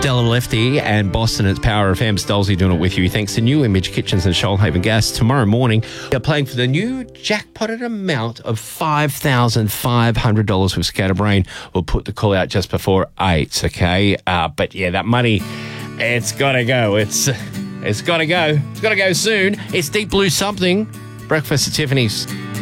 Stella Lefty and Boston at Power FM. Stolzy doing it with you. Thanks to New Image Kitchens and Shoalhaven Gas. Tomorrow morning, we are playing for the new jackpotted amount of $5,500 with Scatterbrain. We'll put the call out just before 8, okay? But yeah, that money, it's got to go. It's got to go. It's got to go soon. It's Deep Blue Something. Breakfast at Tiffany's.